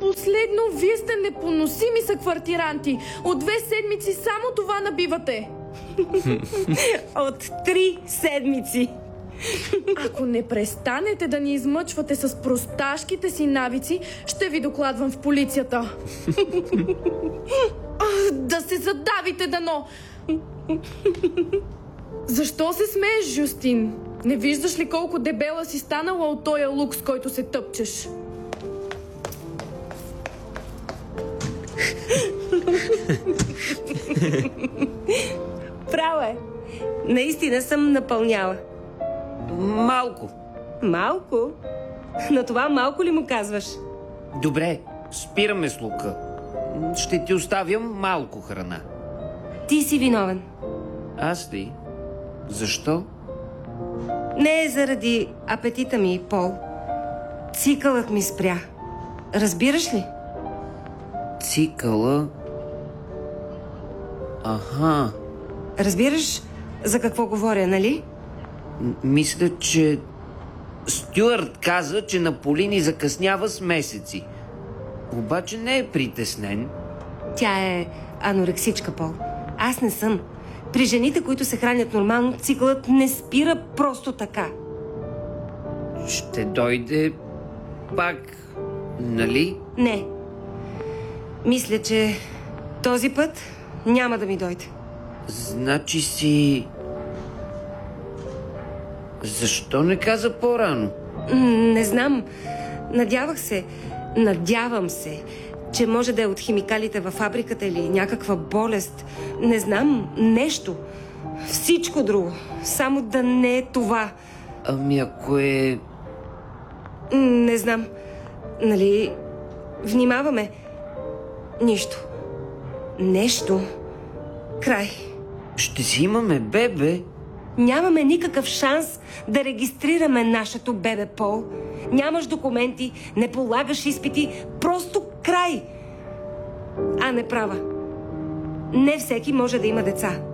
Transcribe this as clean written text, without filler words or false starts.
Последно, вие сте непоносими съквартиранти. От 2 седмици само това набивате. От 3 седмици. Ако не престанете да ни измъчвате с просташките си навици, ще ви докладвам в полицията. Да се задавите, дано! Защо се смееш, Жюстин? Не виждаш ли колко дебела си станала от тоя лук, с който се тъпчеш? Право е. Наистина съм напълняла. Малко. Малко? Но това малко ли му казваш? Добре, спираме с лука. Ще ти оставям малко храна. Ти си виновен. Аз ли? Защо? Не е заради апетита ми, Пол. Цикълът ми спря. Разбираш ли? Цикъла? Аха. Разбираш за какво говоря, нали? Мисля, че Стюарт каза, че Наполини закъснява с месеци. Обаче не е притеснен. Тя е анорексичка, Пол. Аз не съм. При жените, които се хранят нормално, цикълът не спира просто така. Ще дойде пак, нали? Не. Мисля, че този път няма да ми дойде. Значи си... Защо не каза по-рано? Не знам. Надявам се, че може да е от химикалите във фабриката или някаква болест. Не знам, нещо. Всичко друго. Само да не е това. Ами ако е... Не знам. Нали, внимаваме. Нищо. Нещо. Край. Ще си имаме бебе. Нямаме никакъв шанс да регистрираме нашето бебе, Пол. Нямаш документи, не полагаш изпити, просто край. А не права. Не всеки може да има деца.